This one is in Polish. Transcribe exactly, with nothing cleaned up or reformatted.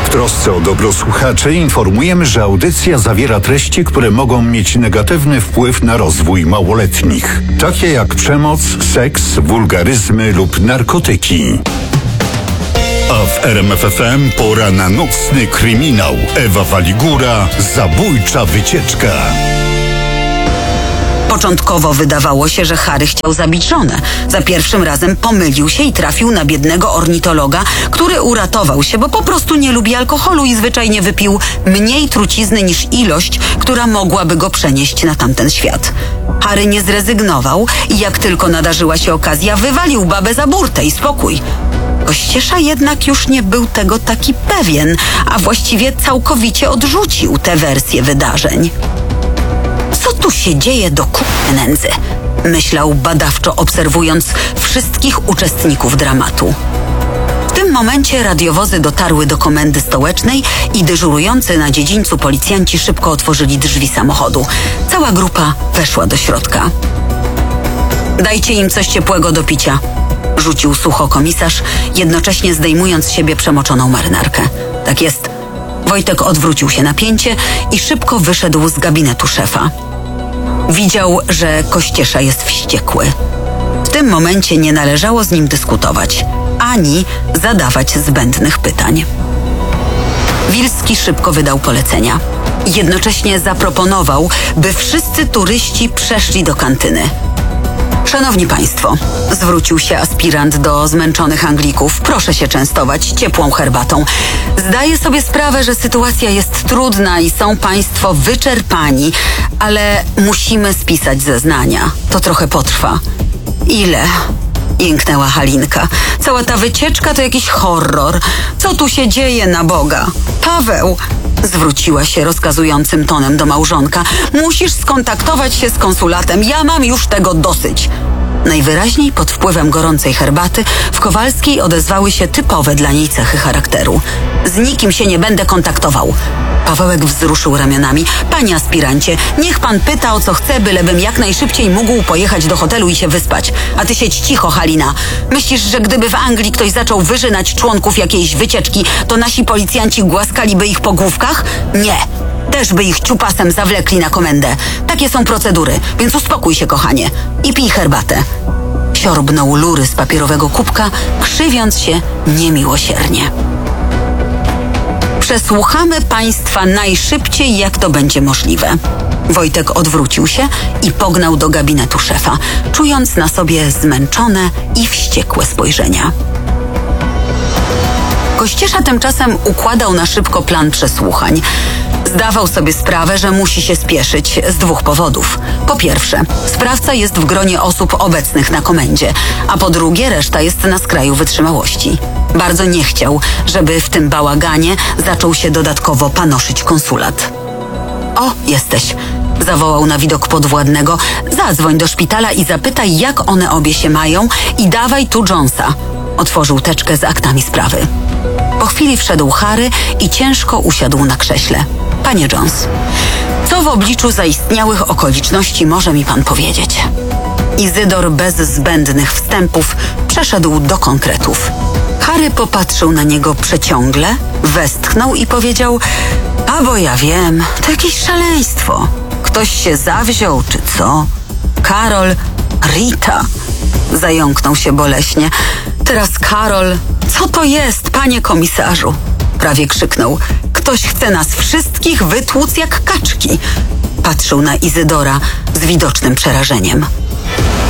W trosce o dobro słuchaczy informujemy, że audycja zawiera treści, które mogą mieć negatywny wpływ na rozwój małoletnich, takie jak przemoc, seks, wulgaryzmy lub narkotyki. A w R M F F M pora na nocny kryminał. Ewa Waligura, zabójcza wycieczka. Początkowo wydawało się, że Harry chciał zabić żonę. Za pierwszym razem pomylił się i trafił na biednego ornitologa, który uratował się, bo po prostu nie lubi alkoholu i zwyczajnie wypił mniej trucizny niż ilość, która mogłaby go przenieść na tamten świat. Harry nie zrezygnował i jak tylko nadarzyła się okazja, wywalił babę za burtę i spokój. Kościesza jednak już nie był tego taki pewien, a właściwie całkowicie odrzucił tę wersję wydarzeń. Co tu się dzieje do k***y nędzy? Myślał badawczo, obserwując wszystkich uczestników dramatu. W tym momencie radiowozy dotarły do komendy stołecznej i dyżurujący na dziedzińcu policjanci szybko otworzyli drzwi samochodu. Cała grupa weszła do środka. Dajcie im coś ciepłego do picia, rzucił sucho komisarz, jednocześnie zdejmując z siebie przemoczoną marynarkę. Tak jest. Wojtek odwrócił się na pięcie i szybko wyszedł z gabinetu szefa. Widział, że Kościesza jest wściekły. W tym momencie nie należało z nim dyskutować, ani zadawać zbędnych pytań. Wilski szybko wydał polecenia. Jednocześnie zaproponował, by wszyscy turyści przeszli do kantyny. Szanowni Państwo, zwrócił się aspirant do zmęczonych Anglików, proszę się częstować ciepłą herbatą. Zdaję sobie sprawę, że sytuacja jest trudna i są Państwo wyczerpani, ale musimy spisać zeznania. To trochę potrwa. Ile? Jęknęła Halinka. Cała ta wycieczka to jakiś horror. Co tu się dzieje, na Boga? Paweł, zwróciła się rozkazującym tonem do małżonka, musisz skontaktować się z konsulatem. Ja mam już tego dosyć. Najwyraźniej pod wpływem gorącej herbaty w Kowalskiej odezwały się typowe dla niej cechy charakteru. Z nikim się nie będę kontaktował. Pawełek wzruszył ramionami. Panie aspirancie, niech pan pyta, o co chce, bylebym jak najszybciej mógł pojechać do hotelu i się wyspać. A ty siedź cicho, Halina. Myślisz, że gdyby w Anglii ktoś zaczął wyżynać członków jakiejś wycieczki, to nasi policjanci głaskaliby ich po główkach? Nie. Też by ich ciupasem zawlekli na komendę. Takie są procedury, więc uspokój się, kochanie. I pij herbatę. Siorbnął lury z papierowego kubka, krzywiąc się niemiłosiernie. Przesłuchamy Państwa najszybciej, jak to będzie możliwe. Wojtek odwrócił się i pognał do gabinetu szefa, czując na sobie zmęczone i wściekłe spojrzenia. Kościesza tymczasem układał na szybko plan przesłuchań. Zdawał sobie sprawę, że musi się spieszyć z dwóch powodów. Po pierwsze, sprawca jest w gronie osób obecnych na komendzie, a po drugie, reszta jest na skraju wytrzymałości. Bardzo nie chciał, żeby w tym bałaganie zaczął się dodatkowo panoszyć konsulat. O, jesteś, zawołał na widok podwładnego. Zadzwoń do szpitala i zapytaj, jak one obie się mają i dawaj tu Jonesa. Otworzył teczkę z aktami sprawy. Po chwili wszedł Harry i ciężko usiadł na krześle. Panie Jones, co w obliczu zaistniałych okoliczności może mi pan powiedzieć? Izydor bez zbędnych wstępów przeszedł do konkretów. Harry popatrzył na niego przeciągle, westchnął i powiedział: a bo ja wiem, to jakieś szaleństwo. Ktoś się zawziął, czy co? Karol, Rita. Zająknął się boleśnie. Teraz Karol, co to jest, panie komisarzu? Prawie krzyknął. Ktoś chce nas wszystkich wytłuc jak kaczki. Patrzył na Izydora z widocznym przerażeniem.